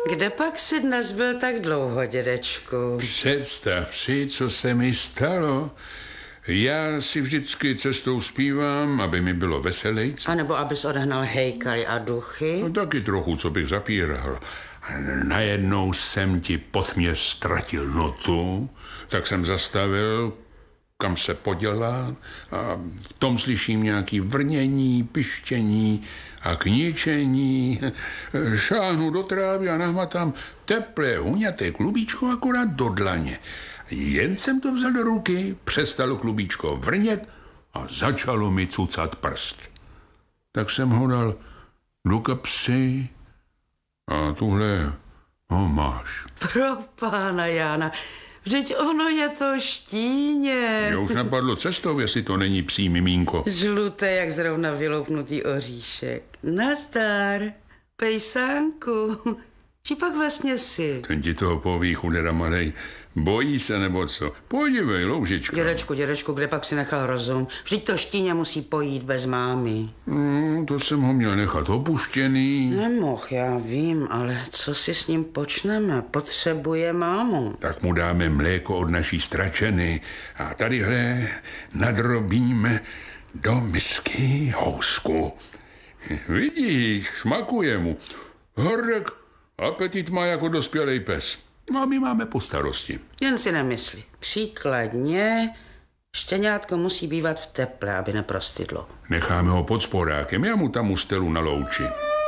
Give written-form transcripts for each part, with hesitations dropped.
Kde pak si dnes byl tak dlouho, dědečku? Představ si, co se mi stalo. Já si vždycky cestou zpívám, aby mi bylo veselejc. A nebo abys odehnal hejkaly a duchy? No taky trochu, co bych zapíral. Najednou jsem ti pod mě ztratil notu, tak jsem zastavil, kam se podělá, a v tom slyším nějaký vrnění, pištění a kničení. Šáhnu do trávy a nahmatám teplé, huňaté klubíčko akorát do dlaně. Jen jsem to vzal do ruky, přestalo klubíčko vrnět a začalo mi cucat prst. Tak jsem ho dal do kapsy a tuhle ho máš. Pro pána Jána, vždyť ono je to štíně. Mě už napadlo cestou, jestli to není psí mimínko. Žluté, jak zrovna vyloupnutý oříšek. Nazdar, pejsánku. Či pak vlastně si? Ten ti toho poví, chudera malej. Bojí se nebo co? Podívej, loužička. Dědečku, kde pak si nechal rozum? Vždyť to štíně musí pojít bez mámy. To jsem ho měl nechat opuštěný. Nemoh, já vím, ale co si s ním počneme? Potřebuje mámu. Tak mu dáme mléko od naší stračeny a tadyhle nadrobíme do misky housku. Vidíš, šmakuje mu. Horek, apetit má jako dospělej pes. No a my máme po starosti. Jen si nemysli. Příkladně, štěňátko musí bývat v teple, aby neprostydlo. Necháme ho pod sporákem, já mu tam ustelu na louči.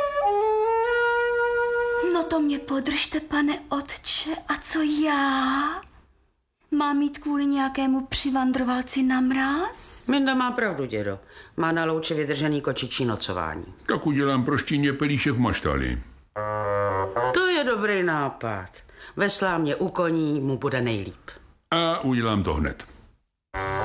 No to mě podržte, pane otče, a co já? Mám jít kvůli nějakému přivandrovalci na mráz? Minda má pravdu, dědo. Má na louči vydržený kočičí nocování. Tak udělám pro štíně pelíšek v maštali. To je dobrý nápad. Ve slámě u koní mu bude nejlíp. A udělám to hned.